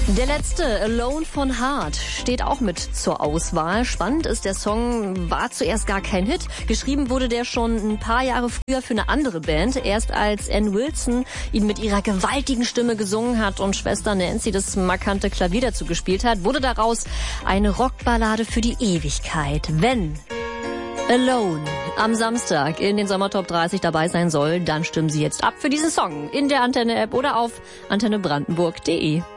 Der letzte, Alone von Heart, steht auch mit zur Auswahl. Spannend ist, der Song war zuerst gar kein Hit. Geschrieben wurde der schon ein paar Jahre früher für eine andere Band. Erst als Ann Wilson ihn mit ihrer gewaltigen Stimme gesungen hat und Schwester Nancy das markante Klavier dazu gespielt hat, wurde daraus eine Rockballade für die Ewigkeit. Wenn Alone am Samstag in den Sommertop 30 dabei sein soll, dann stimmen Sie jetzt ab für diesen Song in der Antenne-App oder auf antennebrandenburg.de.